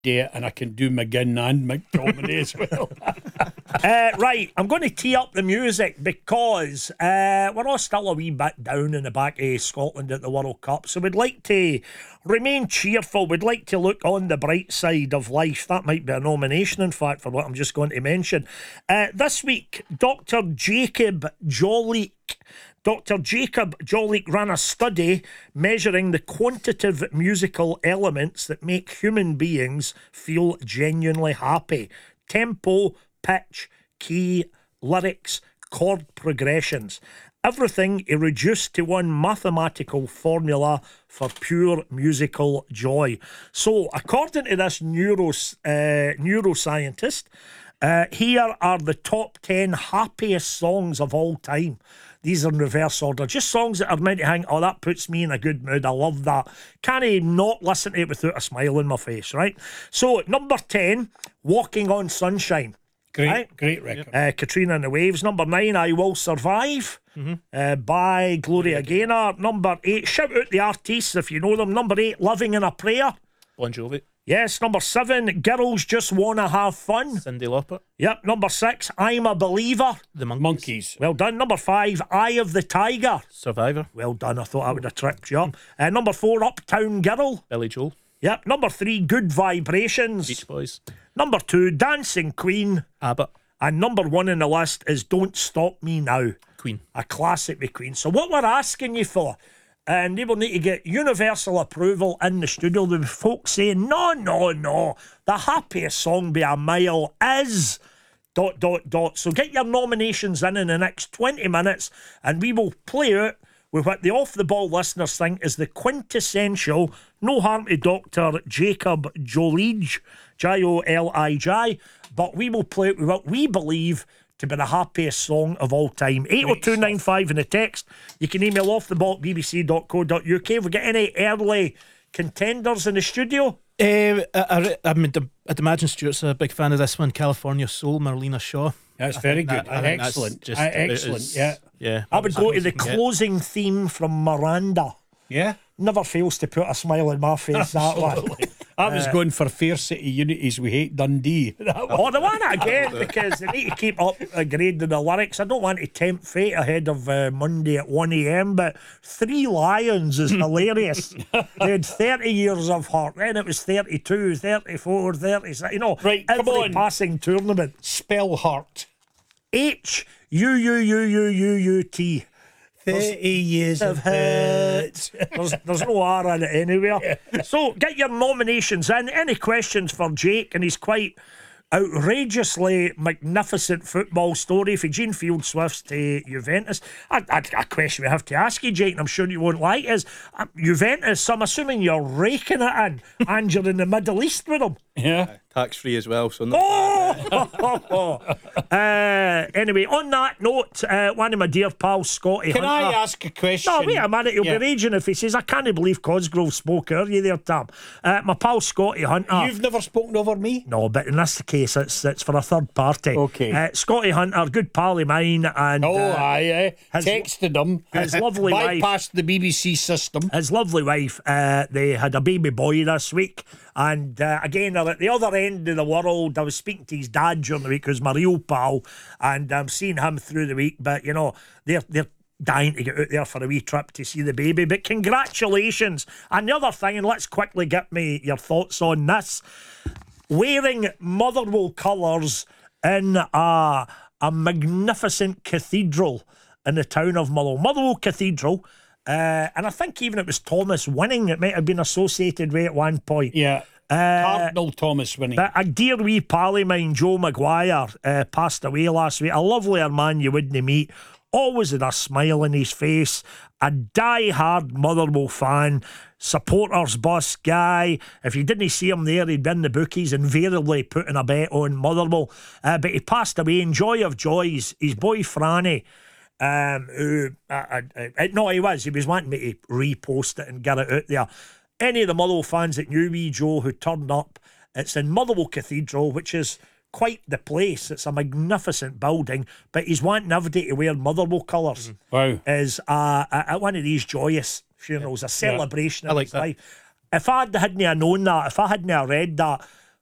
do it, and I can do McGinn and McTominay as well. Right, I'm going to tee up the music because we're all still a wee bit down in the back of Scotland at the World Cup, so we'd like to remain cheerful. We'd like to look on the bright side of life. That might be a nomination, in fact, for what I'm just going to mention. This week, Dr. Jacob Jolleek ran a study measuring the quantitative musical elements that make human beings feel genuinely happy. Tempo, pitch, key, lyrics, chord progressions. Everything is reduced to one mathematical formula for pure musical joy. So, according to this neuroscientist, here are the top 10 happiest songs of all time. These are in reverse order. Just songs that are meant to hang, oh, that puts me in a good mood. I love that. Can I not listen to it without a smile on my face, right? So, number 10, Walking on Sunshine. Great record. Katrina and the Waves. Number 9, I Will Survive by Gloria Gaynor. Number 8, shout out the artists if you know them. Number 8, Living in a Prayer. Bon Jovi. Yes. Number 7, Girls Just Wanna Have Fun. Cyndi Lauper. Yep. Number 6, I'm a Believer. The Monkeys. Well done. Number 5, Eye of the Tiger. Survivor. Well done. I thought I would have tripped you up. Number 4, Uptown Girl. Billy Joel. Yep. Number 3, Good Vibrations. Beach Boys. Number 2, Dancing Queen. ABBA. And number 1 in the list is Don't Stop Me Now. Queen. A classic with Queen. So what we're asking you for, and they will need to get universal approval in the studio. The folks saying, no, the happiest song by a mile is... ... So get your nominations in the next 20 minutes and we will play out with what the off-the-ball listeners think is the quintessential, no harm to Dr. Jacob Jollige, Jolij, but we will play it with what we believe to be the happiest song of all time. 80295 in the text. You can email offtheball at bbc.co.uk. Have we got any early contenders in the studio? I'd imagine Stuart's a big fan of this one, California Soul, Marlena Shaw. That's very good. I think Excellent. that's Excellent. Yeah. I would go to the closing theme from Miranda. Yeah. Never fails to put a smile on my face, that one. I was going for Fair City Unities, We Hate Dundee. Oh, they want it again because they need to keep up grading the lyrics. I don't want to tempt fate ahead of Monday at 1 a.m, but Three Lions is hilarious. They had 30 years of heart, then it was 32, 34, 36, Right, come every on. passing tournament. Spell heart. H-U-U-U-U-U-U-T. 30 years of hurt. There's no R in it anywhere. So get your nominations in. Any questions for Jake and his quite outrageously magnificent football story for Gene Field Swifts to Juventus? A question we have to ask you, Jake, and I'm sure you won't like is Juventus, I'm assuming you're raking it in and you're in the Middle East with them. Yeah. Tax free as well, so no. Anyway, on that note, one of my dear pals, Scotty Can Hunter. I ask a question? No, wait a minute, he'll be raging if he says, I can't believe Cosgrove spoke earlier there, Tam. My pal Scotty Hunter. You've never spoken over me? No, but in this case, it's for a third party. Okay. Scotty Hunter, good pal of mine, and texted him. His lovely wife bypassed the BBC system. His lovely wife, they had a baby boy this week. And again, they're at the other end of the world. I was speaking to his dad during the week, who's my real pal, and I'm seeing him through the week. But they're dying to get out there for a wee trip to see the baby. But congratulations! And the other thing, and let's quickly get me your thoughts on this: wearing Motherwell colours in a magnificent cathedral in the town of Motherwell Cathedral. And I think even it was Thomas winning. It might have been associated with at one point. Yeah. Cardinal Thomas winning. But a dear wee pal of mine, Joe Maguire, passed away last week. A lovelier man you wouldn't meet. Always with a smile on his face. A die-hard Motherwell fan. Supporters bus guy. If you didn't see him there, he'd been the bookies, invariably putting a bet on Motherwell. But he passed away in joy of joys. His boy Franny. He was wanting me to repost it and get it out there. Any of the Motherwell fans that knew wee Joe who turned up, it's in Motherwell Cathedral, which is quite the place. It's a magnificent building, but he's wanting everybody to wear Motherwell colours. Wow. Is one of these joyous funerals, a celebration of I like his that. life. If I hadn't known that, if I hadn't read that,